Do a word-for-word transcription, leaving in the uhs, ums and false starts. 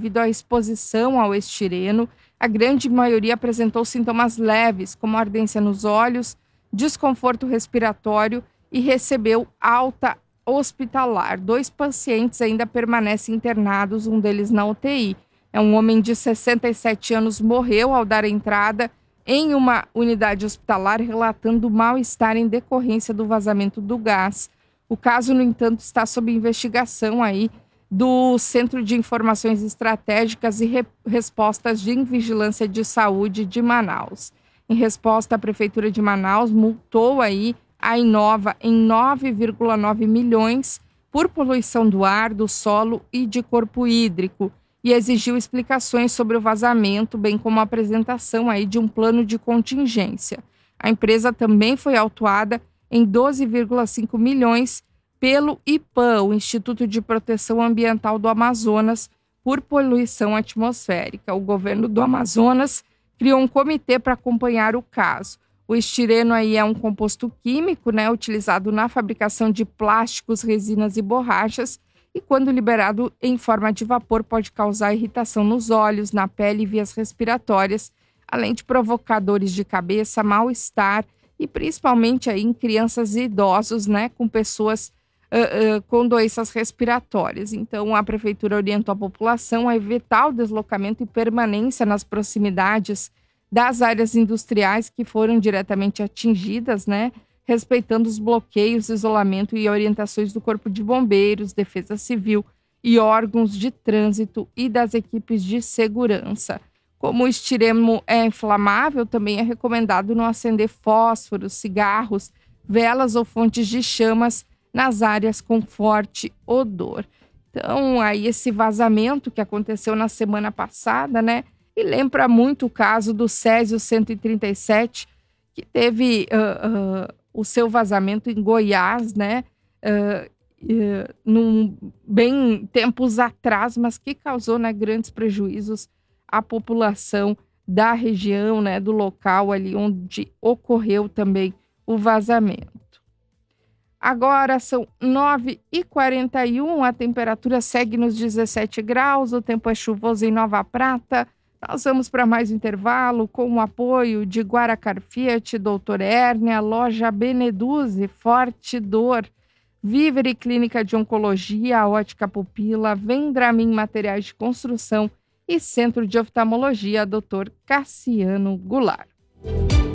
devido à exposição ao estireno. A grande maioria apresentou sintomas leves, como ardência nos olhos, desconforto respiratório e recebeu alta hospitalar. Dois pacientes ainda permanecem internados, um deles na U T I. É um homem de sessenta e sete anos, morreu ao dar entrada em uma unidade hospitalar, relatando mal-estar em decorrência do vazamento do gás. O caso, no entanto, está sob investigação aí do Centro de Informações Estratégicas e Re- Respostas de Vigilância de Saúde de Manaus. Em resposta, a Prefeitura de Manaus multou aí a Inova em nove vírgula nove milhões por poluição do ar, do solo e de corpo hídrico e exigiu explicações sobre o vazamento, bem como a apresentação aí de um plano de contingência. A empresa também foi autuada em doze vírgula cinco milhões pelo IPAM, o Instituto de Proteção Ambiental do Amazonas, por poluição atmosférica. O governo do Amazonas criou um comitê para acompanhar o caso. O estireno aí é um composto químico, né, utilizado na fabricação de plásticos, resinas e borrachas, e quando liberado em forma de vapor pode causar irritação nos olhos, na pele e vias respiratórias, além de provocar dores de cabeça, mal-estar e principalmente aí em crianças e idosos, né, com pessoas uh, uh, com doenças respiratórias. Então, a Prefeitura orientou a população a evitar o deslocamento e permanência nas proximidades das áreas industriais que foram diretamente atingidas, né, respeitando os bloqueios, isolamento e orientações do Corpo de Bombeiros, Defesa Civil e órgãos de trânsito e das equipes de segurança. Como o estireno é inflamável, também é recomendado não acender fósforos, cigarros, velas ou fontes de chamas nas áreas com forte odor. Então, aí esse vazamento que aconteceu na semana passada, né? E lembra muito o caso do Césio cento e trinta e sete, que teve uh, uh, o seu vazamento em Goiás, né? Uh, uh, num, bem tempos atrás, mas que causou, né, grandes prejuízos à população da região, né, do local ali onde ocorreu também o vazamento. Agora são nove e quarenta e um, a temperatura segue nos dezessete graus, o tempo é chuvoso em Nova Prata. Nós vamos para mais um intervalo com o apoio de Guaracar Fiat, Doutor Hérnia, Loja Beneduzzi, Forte Dor, Vivere Clínica de Oncologia, Ótica Pupila, Vendramin Materiais de Construção e Centro de Oftalmologia, doutor Cassiano Goulart.